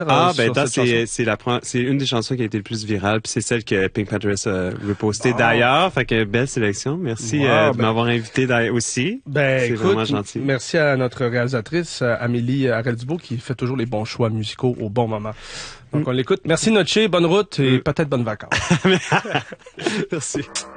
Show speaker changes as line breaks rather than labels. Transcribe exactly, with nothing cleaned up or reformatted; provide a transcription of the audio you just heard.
Ah,
euh,
ben,
sur
attends,
cette chanson.
c'est, c'est la pre- c'est une des chansons qui a été le plus virale, puis c'est celle que Pink Panthers a repostée
Bon.
d'ailleurs. Fait que belle sélection. Merci
Wow,
euh, de
ben-
m'avoir invité d'ailleurs aussi.
Ben,
c'est
écoute,
vraiment gentil.
merci à notre réalisatrice, euh, Amélie Arel-Dubois, qui fait toujours les bons choix musicaux au bon moment. Donc,
Mm.
on l'écoute. Merci, Noche. Bonne route et
Mm.
peut-être bonnes vacances.
Merci.